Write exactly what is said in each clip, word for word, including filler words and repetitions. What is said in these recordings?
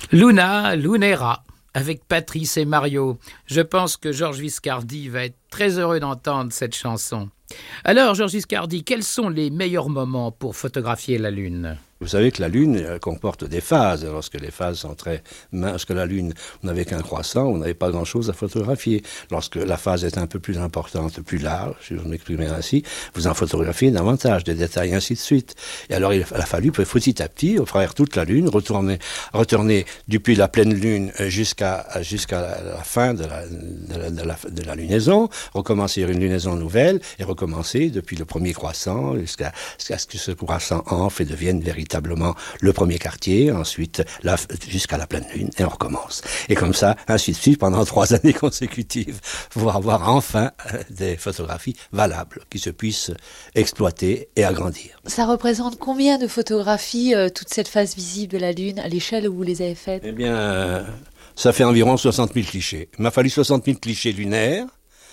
Luna, Lunera, avec Patrice et Mario. Je pense que Georges Viscardi va être très heureux d'entendre cette chanson. Alors, Georges Viscardi, quels sont les meilleurs moments pour photographier la Lune ? Vous savez que la Lune comporte des phases. Lorsque les phases sont très minces, que la Lune, vous n'avez qu'un croissant, vous n'avez pas grand-chose à photographier. Lorsque la phase est un peu plus importante, plus large, si je m'exprimer ainsi, vous en photographiez davantage, des détails, ainsi de suite. Et alors, il a fallu, petit à petit, au travers toute la Lune, retourner, retourner depuis la pleine Lune jusqu'à, jusqu'à la fin de la, de la, de la, de la lunaison, recommencer une lunaison nouvelle et recommencer depuis le premier croissant jusqu'à, jusqu'à ce que ce croissant enfle et devienne véritable. Véritablement le premier quartier, ensuite la, jusqu'à la pleine lune, et on recommence. Et comme ça, ainsi de suite, pendant trois années consécutives, pour avoir enfin euh, des photographies valables, qui se puissent exploiter et agrandir. Ça représente combien de photographies, euh, toute cette phase visible de la Lune, à l'échelle où vous les avez faites ? Eh bien, euh, ça fait environ soixante mille clichés. Il m'a fallu soixante mille clichés lunaires,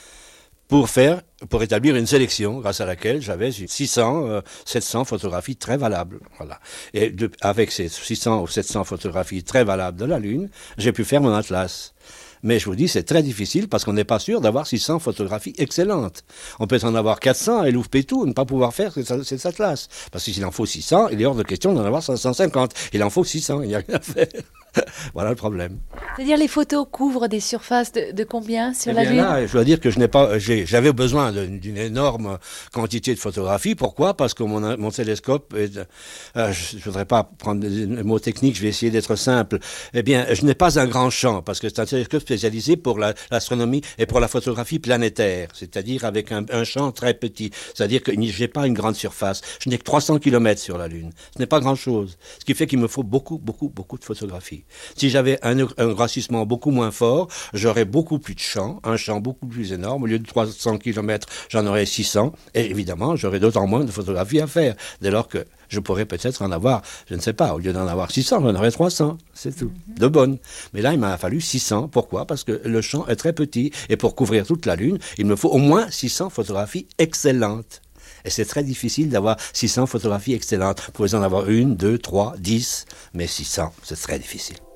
pour faire, pour établir une sélection grâce à laquelle j'avais six cents, euh, sept cents photographies très valables. Voilà. Et de, avec ces six cents ou sept cents photographies très valables de la Lune, j'ai pu faire mon atlas. Mais je vous dis, c'est très difficile parce qu'on n'est pas sûr d'avoir six cents photographies excellentes. On peut en avoir quatre cents et louper tout, ne pas pouvoir faire cet atlas. Parce que s'il en faut six cents, il est hors de question d'en avoir cinq cent cinquante. Il en faut six cents, il n'y a rien à faire. Voilà le problème. C'est-à-dire les photos couvrent des surfaces de, de combien sur eh la bien Lune ? Là, je dois dire que je n'ai pas, j'ai, j'avais besoin de, d'une énorme quantité de photographies. Pourquoi ? Parce que mon, mon télescope, est, euh, je ne voudrais pas prendre des mots techniques, je vais essayer d'être simple. Eh bien, je n'ai pas un grand champ parce que c'est un télescope spécialisé pour la, l'astronomie et pour la photographie planétaire, c'est-à-dire avec un, un champ très petit. C'est-à-dire que je n'ai pas une grande surface. Je n'ai que trois cents kilomètres sur la Lune. Ce n'est pas grand-chose. Ce qui fait qu'il me faut beaucoup, beaucoup, beaucoup de photographies. Si j'avais un, un grossissement beaucoup moins fort, j'aurais beaucoup plus de champs, un champ beaucoup plus énorme. Au lieu de trois cents kilomètres, j'en aurais six cents. Et évidemment, j'aurais d'autant moins de photographies à faire. Dès lors que je pourrais peut-être en avoir, je ne sais pas, au lieu d'en avoir six cents, j'en aurais trois cents. C'est tout. Mm-hmm. De bonnes. Mais là, il m'a fallu six cents. Pourquoi ? Parce que le champ est très petit. Et pour couvrir toute la Lune, il me faut au moins six cents photographies excellentes. Et c'est très difficile d'avoir six cents photographies excellentes. Vous pouvez en avoir une, deux, trois, dix, mais six cents, c'est très difficile.